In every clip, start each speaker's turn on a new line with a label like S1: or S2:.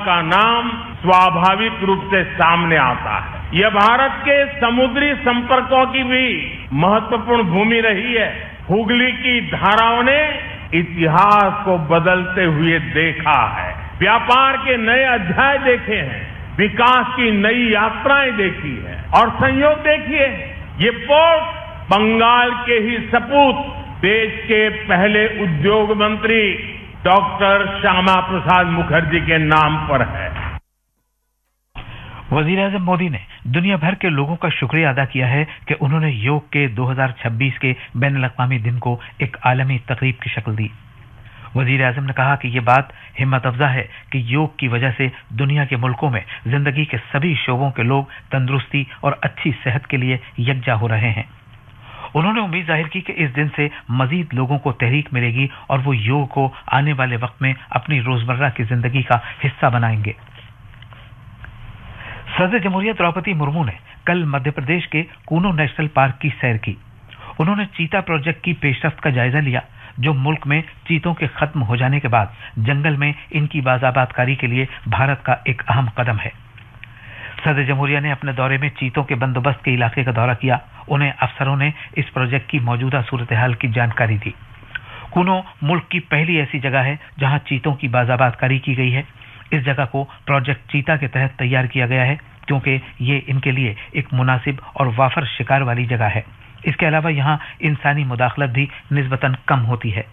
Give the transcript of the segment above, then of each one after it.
S1: का नाम स्वाभाविक रूप से सामने आता है। यह भारत के समुद्री संपर्कों की भी महत्वपूर्ण भूमि रही है। हुगली की धाराओं ने इतिहास को बदलते हुए देखा है, व्यापार के नए अध्याय देखे हैं, विकास की नई यात्राएं देखी है और संयोग देखिए, ये पोर्ट बंगाल के ही सपूत देश के पहले उद्योग मंत्री डॉक्टर श्यामा प्रसाद मुखर्जी के नाम पर है।
S2: वजीर-ए-आज़म मोदी ने दुनिया भर के लोगों का शुक्रिया अदा किया है कि उन्होंने योग के 2026 के बैनुल-अक़वामी दिन को एक आलमी तक़रीब की शक्ल दी। वजीर-ए-आज़म ने कहा कि यह बात हिम्मत अफजा है कि योग की वजह से दुनिया के मुल्कों में जिंदगी के सभी शोबों के लोग तंदुरुस्ती और अच्छी सेहत के लिए यकजा हो रहे हैं। उन्होंने उम्मीद जाहिर की कि इस दिन से मजीद लोगों को तहरीक मिलेगी और वो योग को आने वाले वक्त में अपनी रोजमर्रा की जिंदगी का हिस्सा बनाएंगे। सदर जमहूरियत द्रौपदी मुर्मू ने कल मध्य प्रदेश के कूनो नेशनल पार्क की सैर की। उन्होंने चीता प्रोजेक्ट की पेशरफ्त का जायजा लिया, जो मुल्क में चीतों के खत्म हो जाने के बाद जंगल में इनकी बाज़ाबातकारी के लिए भारत का एक अहम कदम है। सदर जमहूरिया ने अपने दौरे में चीतों के बंदोबस्त के इलाके का दौरा किया। उन्हें अफसरों ने इस प्रोजेक्ट की मौजूदा सूरत हाल की जानकारी दी। कूनो मुल्क की पहली ऐसी जगह है जहां चीतों की बाज़ाबातकारी की गई है। इस जगह को प्रोजेक्ट चीता के तहत तैयार किया गया है क्योंकि ये इनके लिए एक मुनासिब और वाफर शिकार वाली जगह है। इसके अलावा यहाँ इंसानी मुदाखलत भी निस्बतन कम होती है।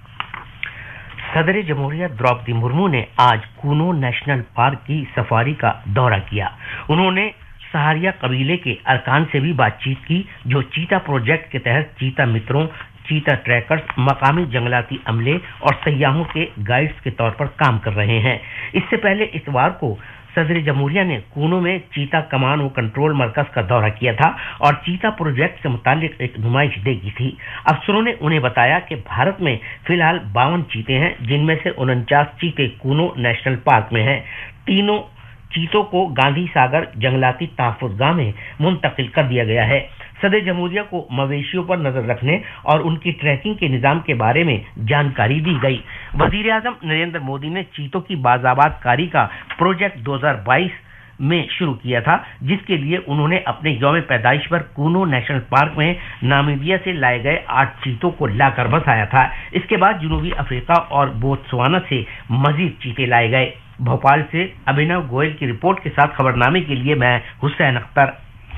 S3: सदर जमहूरियत द्रौपदी मुर्मू ने आज कूनो नेशनल पार्क की सफारी का दौरा किया। उन्होंने सहारिया कबीले के अरकान से भी बातचीत की, जो चीता प्रोजेक्ट के तहत चीता मित्रों, चीता ट्रैकर्स, मकामी जंगलाती अमले और सयाहों के गाइड्स के तौर पर काम कर रहे हैं। इससे पहले इतवार को सदर जमहूरिया ने कूनो में चीता कमान व कंट्रोल मरकज का दौरा किया था और चीता प्रोजेक्ट से मुतालिक एक नुमाइश देखी थी। अफसरों ने उन्हें बताया कि भारत में फिलहाल 52 चीते हैं, जिनमें से 49 चीते कूनो नेशनल पार्क में हैं। तीनों चीतों को गांधी सागर जंगलाती तहफ़्फ़ुज़गाह में मुंतकिल कर दिया गया है। सदर जमहूरिया को मवेशियों पर नजर रखने और उनकी ट्रैकिंग के निजाम के बारे में जानकारी दी गई। वजीर आज़म नरेंद्र मोदी ने चीतों की बाज़ाबातकारी का प्रोजेक्ट 2022 में शुरू किया था, जिसके लिए उन्होंने अपने यौम पैदाइश पर कूनो नेशनल पार्क में नामीबिया से लाए गए 8 चीतों को लाकर बसाया था। इसके बाद जनूबी अफ्रीका और बोत्सवाना से मजीद चीते लाए गए। भोपाल से अभिनव गोयल की रिपोर्ट के साथ खबरनामे के लिए मैं हुसैन अख्तर।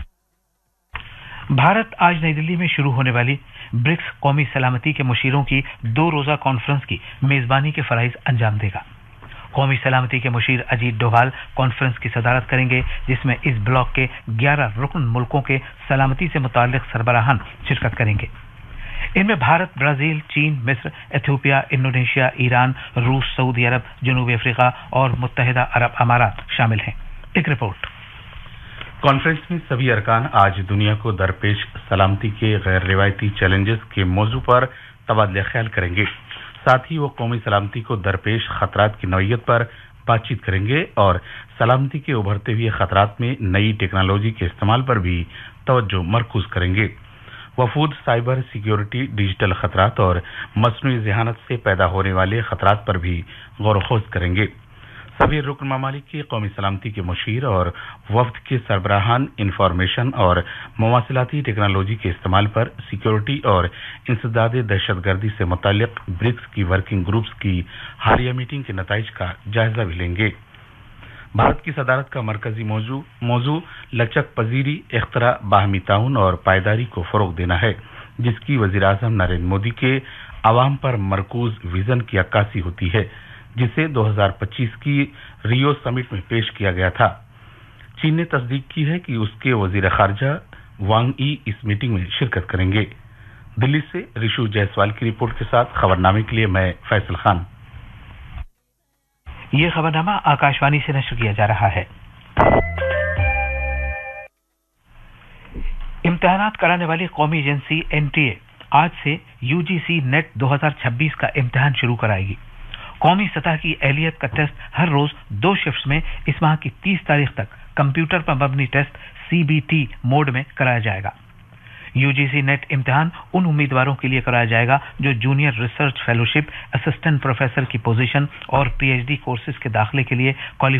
S2: भारत आज नई दिल्ली में शुरू होने वाली ब्रिक्स कौमी सलामती के मुशीरों की 2 रोजा कॉन्फ्रेंस की मेजबानी के फराइज अंजाम देगा। कौमी सलामती के मुशीर अजीत डोभाल कॉन्फ्रेंस की सदारत करेंगे, जिसमें इस ब्लॉक के 11 रुकन मुल्कों के सलामती से मुताल्लिक सरबराहान शिरकत करेंगे। इनमें भारत, ब्राजील, चीन, मिस्र, इथियोपिया, इंडोनेशिया, ईरान, रूस, सऊदी अरब, जनूबी अफ्रीका और मुत्तहिदा अरब अमारात शामिल हैं। एक रिपोर्ट।
S4: कॉन्फ्रेंस में सभी अरकान आज दुनिया को दरपेश सलामती के गैर रिवायती चैलेंजेस के मौजू पर तबादला ख्याल करेंगे। साथ ही वो कौमी सलामती को दरपेश खतरात की नौइयत पर बातचीत करेंगे और सलामती के उभरते हुए खतरात में नई टेक्नोलॉजी के इस्तेमाल पर भी तवज्जो मरकूज करेंगे। वफूद साइबर सिक्योरिटी, डिजिटल खतरात और मसनूई ज़हानत से पैदा होने वाले खतरात पर भी गौर खोज करेंगे। सभी रुकन ममालिक की कौमी सलामती के मुशीर और वफ्द के सरबराहान इंफॉर्मेशन और मवासिलाती टेक्नोलॉजी के इस्तेमाल पर सिक्योरिटी और इंसदाद दहशतगर्दी से मुताल्लिक ब्रिक्स की वर्किंग ग्रुप्स की हालिया मीटिंग के नताइज का जायजा भी लेंगे। भारत की सदारत का मरकजी मौजू लचक पजीरी, इख्तरा, बाहमी ताउन और पायदारी को फरोग देना है, जिसकी वजीर आज़म नरेंद्र मोदी के अवाम पर मरकूज विजन की अक्कासी होती है, जिसे 2025 की रियो समिट में पेश किया गया था। चीन ने तस्दीक की है कि उसके वजीर खारजा वांग ई इस मीटिंग में शिरकत करेंगे। दिल्ली से रिशु जायसवाल की रिपोर्ट के साथ खबरनामे के लिए मैं फैसल खान।
S2: ये खबरनामा आकाशवाणी से नशर किया जा रहा है। इम्तिहानात कराने वाली कौमी एजेंसी एनटीए आज से यूजीसी नेट 2026 का इम्तिहान शुरू कराएगी। कौमी सतह की एहलियत का टेस्ट हर रोज 2 शिफ्ट्स में इस माह की 30 तारीख तक कंप्यूटर पर मबनी टेस्ट सीबीटी मोड में कराया जाएगा। यूजीसी नेट इम्तिहान उन उम्मीदवारों के लिए कराया जाएगा जो junior research fellowship, assistant professor की पोजीशन और पीएचडी कोर्सेज के दाखिले के लिए